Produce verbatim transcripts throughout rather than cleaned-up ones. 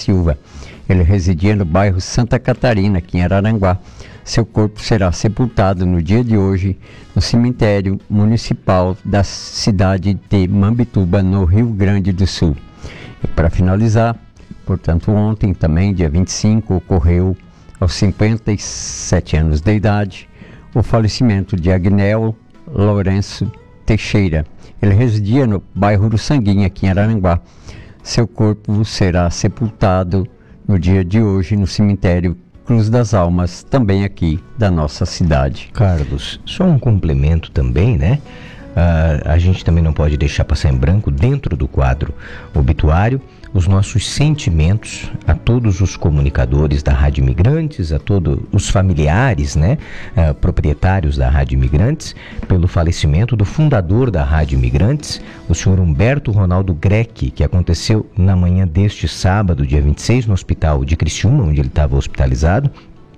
Silva. Ele residia no bairro Santa Catarina, aqui em Araranguá. Seu corpo será sepultado no dia de hoje no cemitério municipal da cidade de Mambituba, no Rio Grande do Sul. E para finalizar, portanto, ontem também, dia vinte e cinco, ocorreu aos cinquenta e sete anos de idade o falecimento de Agnel Lourenço Teixeira. Ele residia no bairro do Sanguinho, aqui em Araranguá. Seu corpo será sepultado no dia de hoje no cemitério Cruz das Almas, também aqui da nossa cidade. Carlos, só um complemento também, né? Uh, a gente também não pode deixar passar em branco, dentro do quadro obituário, os nossos sentimentos a todos os comunicadores da Rádio Imigrantes, a todos os familiares, né, uh, proprietários da Rádio Imigrantes, pelo falecimento do fundador da Rádio Imigrantes, o senhor Humberto Ronaldo Greck, que aconteceu na manhã deste sábado, dia vinte e seis, no hospital de Criciúma, onde ele estava hospitalizado.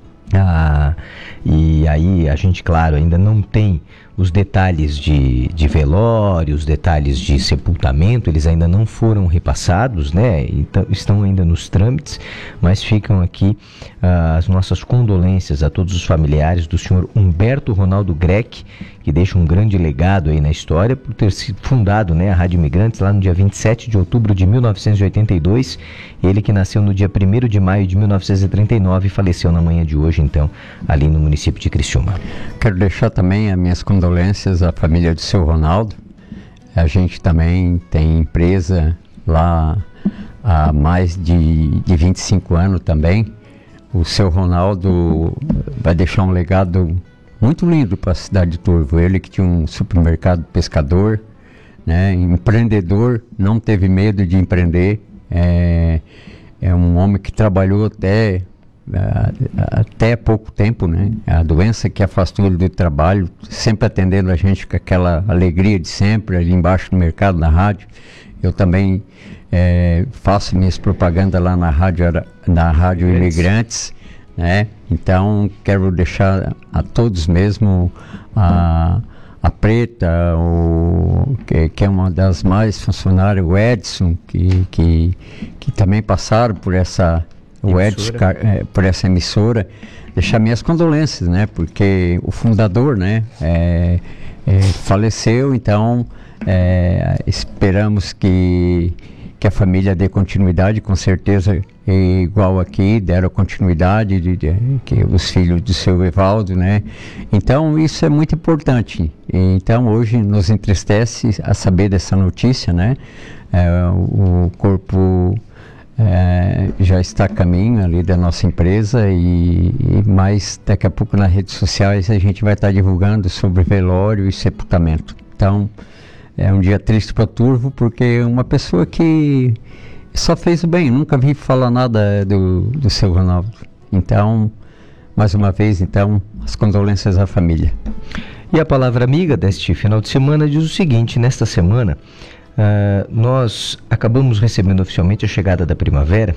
Ah, e aí a gente, claro, ainda não tem os detalhes de, de velório, os detalhes de sepultamento, eles ainda não foram repassados, né? Então, estão ainda nos trâmites, mas ficam aqui ah, as nossas condolências a todos os familiares do senhor Humberto Ronaldo Greck, que deixa um grande legado aí na história por ter sido fundado, né, a Rádio Imigrantes lá no dia vinte e sete de outubro de mil novecentos e oitenta e dois, ele que nasceu no dia primeiro de maio de mil novecentos e trinta e nove e faleceu na manhã de hoje, então, ali no município de Criciúma. Quero deixar também as minhas condolências à família do seu Ronaldo. A gente também tem empresa lá há mais de, de vinte e cinco anos também. O seu Ronaldo vai deixar um legado muito lindo para a cidade de Turvo. Ele que tinha um supermercado pescador, né, empreendedor, não teve medo de empreender. É, é um homem que trabalhou até, até pouco tempo, né? A doença que afastou ele do trabalho, sempre atendendo a gente com aquela alegria de sempre, ali embaixo no mercado, na rádio. Eu também é, faço minhas propagandas lá na rádio, na rádio Imigrantes, né? Então quero deixar a todos mesmo a, a Preta, o, que, que é uma das mais funcionárias, o Edson, que, que, que também passaram por essa, o Edson, é, por essa emissora, deixar minhas condolências, né? Porque o fundador, né, é, é, faleceu, então é, esperamos que que a família dê continuidade, com certeza, igual aqui, deram continuidade, de, de, que os filhos do seu Evaldo, né? Então, isso é muito importante. Então, hoje nos entristece a saber dessa notícia, né? É, o corpo é, já está a caminho ali da nossa empresa e, e mais daqui a pouco nas redes sociais a gente vai estar divulgando sobre velório e sepultamento. Então, é um dia triste para Turvo, porque uma pessoa que só fez o bem, nunca vi falar nada do, do seu Ronaldo. Então, mais uma vez, então, as condolências à família. E a palavra amiga deste final de semana diz o seguinte: nesta semana, uh, nós acabamos recebendo oficialmente a chegada da primavera,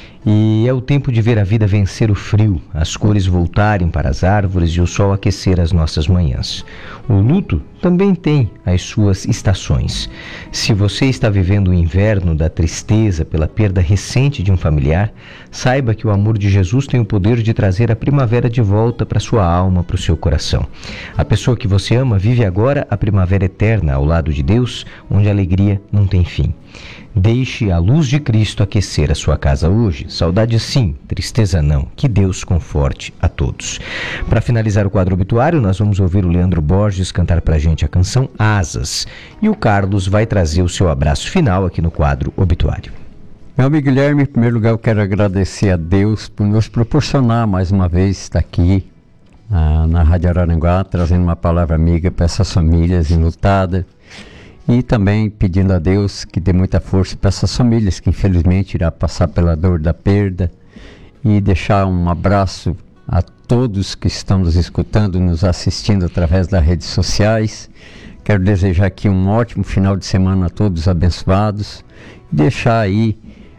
e é o tempo de ver a vida vencer o frio, as cores voltarem para as árvores e o sol aquecer as nossas manhãs. O luto também tem as suas estações. Se você está vivendo o inverno da tristeza pela perda recente de um familiar, saiba que o amor de Jesus tem o poder de trazer a primavera de volta para sua alma, para o seu coração. A pessoa que você ama vive agora a primavera eterna ao lado de Deus, onde a alegria não tem fim. Deixe a luz de Cristo aquecer a sua casa hoje. Saudade sim, tristeza não. Que Deus conforte a todos. Para finalizar o quadro obituário, nós vamos ouvir o Leandro Borges cantar pra gente a canção Asas. E o Carlos vai trazer o seu abraço final aqui no quadro obituário. Meu amigo Guilherme, em primeiro lugar eu quero agradecer a Deus por nos proporcionar mais uma vez estar aqui ah, na Rádio Araranguá, trazendo uma palavra amiga para essas famílias enlutadas. E também pedindo a Deus que dê muita força para essas famílias que infelizmente irá passar pela dor da perda, e deixar um abraço a todos que estão nos escutando, nos assistindo através das redes sociais. Quero desejar aqui um ótimo final de semana a todos abençoados, e deixar aí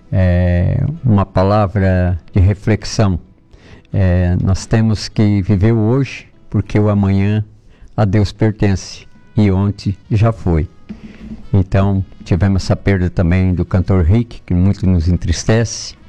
é, uma palavra de reflexão. É, nós temos que viver o hoje, porque o amanhã a Deus pertence e ontem já foi. Então, tivemos essa perda também do cantor Rick, que muito nos entristece.